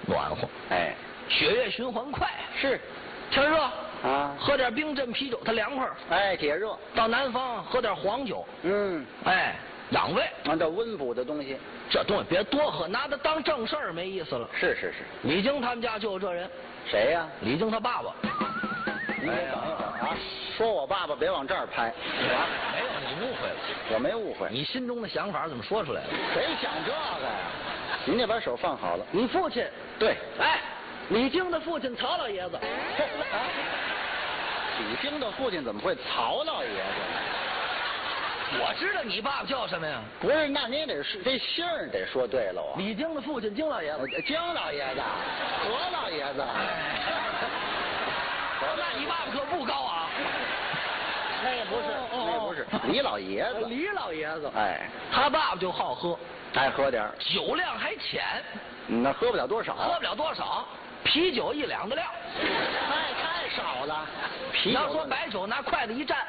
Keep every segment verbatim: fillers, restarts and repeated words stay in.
暖和。 哎， 血液循环快。 是。 天热啊， 喝点冰镇啤酒，它凉快。 哎，解热。 到南方喝点黄酒。 嗯。 哎，养胃。 啊，这温补的东西。 这东西别多喝，拿它当正事儿没意思了。 是是是。 李菁他们家就有这人。 谁呀？ 李菁他爸爸。 您等一会儿啊！说我爸爸别往这儿拍。 啊，没有，你误会了。 我没误会。 你心中的想法怎么说出来了？ 谁想这个呀？您得把手放好了。 你父亲。 对。 哎，李菁的父亲曹老爷子。 啊，李菁的父亲怎么会曹老爷子呢？ 我知道你爸爸叫什么呀？ 不是，那您得是这姓儿得说对了啊。 李菁的父亲菁老爷子。 菁老爷子，何老爷子。 那你爸爸可不高啊。 那也不是，那也不是，李老爷子。 李老爷子。 哎， 他爸爸就好喝， 爱喝点酒量还浅。 那喝不了多少。 喝不了多少，啤酒一两的量。 太太少了。啤酒。要说白酒，拿筷子一蘸。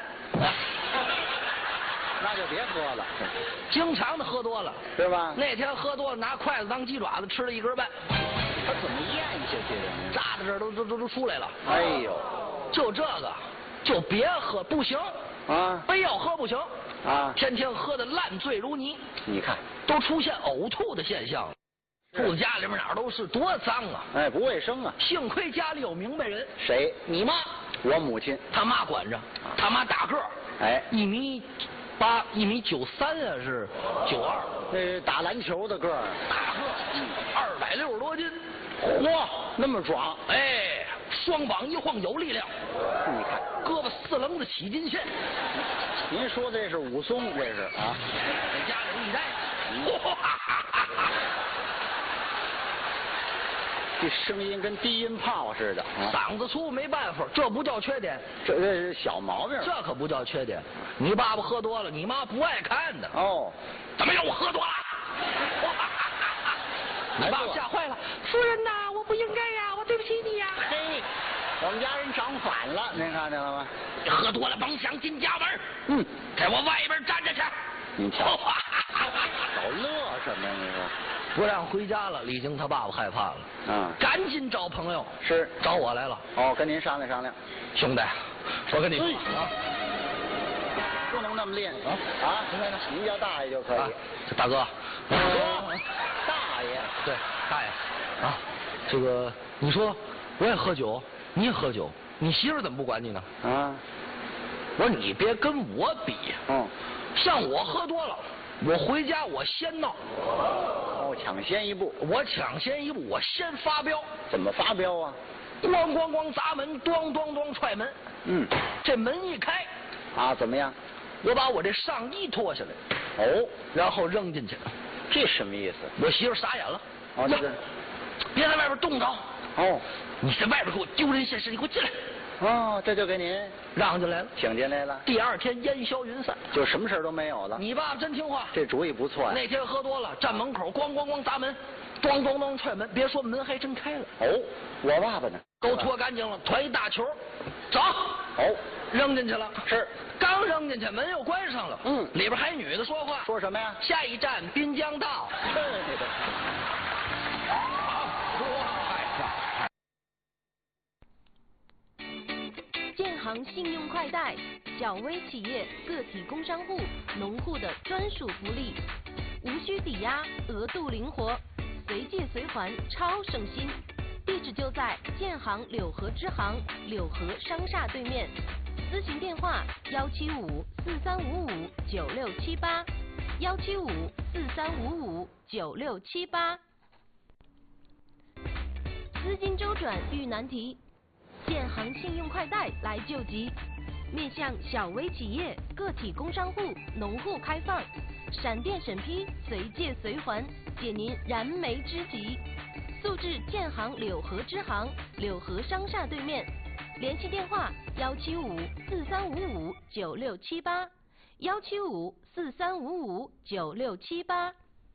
那就别喝了， 经常的喝多了， 是吧？ 那天喝多了，拿筷子当鸡爪子吃了一根半。 他怎么咽下去的？ 扎在这儿都都都都出来了。 哎呦， 就这个，就别喝，不行啊！ 非要喝不行啊！ 天天喝的烂醉如泥。 你看， 都出现呕吐的现象。住家里面哪儿都是，多脏啊！ 哎，不卫生啊！ 幸亏家里有明白人。 谁？ 你妈。 我母亲。 他妈管着，他妈大个儿， 哎， 一米。八一米九三啊，是九二。 那是打篮球的个儿， 大个儿，二百六十多斤， 嚯，那么壮！ 哎，双膀一晃有力量。 你看， 胳膊四棱子起筋线。 您说这是武松，这是啊？ 在家里一待，哇哈哈哈哈！ 这声音跟低音炮似的，啊、 嗓子粗没办法，这不叫缺点， 这这是小毛病。 这可不叫缺点。你爸爸喝多了，你妈不爱看的。 哦， 怎么样？我喝多了？你爸爸吓坏了。夫人呐，我不应该呀，我对不起你呀。 嘿，我们家人长反了，您看见了吗？ 喝多了甭想进家门。 嗯， 给我外边站着去。 您瞧，找乐什么呀？你说。 不让回家了，李菁他爸爸害怕了， 啊， 赶紧找朋友， 是找我来了。 哦，跟您商量商量， 兄弟，我跟你说啊， 不能那么练啊啊！您看，您叫大爷就可以。啊、 大哥， 大哥，大爷， 对，大爷啊，这个你说我也喝酒，你也喝酒，你媳妇怎么不管你呢？ 啊， 我说你别跟我比， 嗯， 像我喝多了。我回家我先闹， 哦，抢先一步， 我抢先一步，我先发飙。 怎么发飙啊？ 咣咣咣砸门，咣咣咣踹门。 嗯， 这门一开， 啊，怎么样？ 我把我这上衣脱下来， 哦， 然后扔进去。 这什么意思？ 我媳妇傻眼了。 哦，这个， 别在外边冻着。 哦， 你在外边给我丢人现世，你给我进来。 哦，这就给您让进来了， 请进来了。 第二天烟消云散， 就什么事都没有了。 你爸爸真听话， 这主意不错呀。 那天喝多了，站门口咣咣咣砸门，咣咣咣踹门，别说门还真开了。 哦，我爸爸呢？ 都脱干净了，团一大球，走。 哦， 扔进去了。 是， 刚扔进去，门又关上了。 嗯， 里边还女的说话。 说什么呀？ 下一站滨江道。 去你的！ 建行信用快贷，小微企业、个体工商户、农户的专属福利，无需抵押，额度灵活，随借随还，超省心。地址就在建行柳河支行柳河商厦对面，咨询电话幺七五四三五五九六七八，幺七五四三五五九六七八。资金周转遇难题，建行信用快贷来救急，面向小微企业、个体工商户、农户开放，闪电审批，随借随还，解您燃眉之急。速至建行柳河支行柳河商厦对面，联系电话幺七五四三五五九六七八，幺七五四三五五九六七八。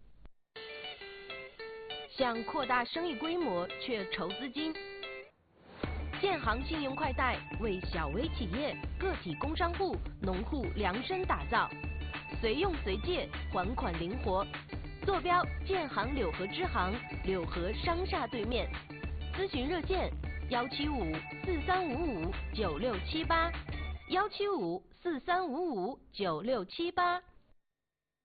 想扩大生意规模却筹资金，建行信用快贷为小微企业、个体工商户、农户量身打造，随用随借，还款灵活， 坐标建行柳河支行柳河商厦对面。咨询热线：幺七五四三五五九六七八，幺七五四三五五九六七八。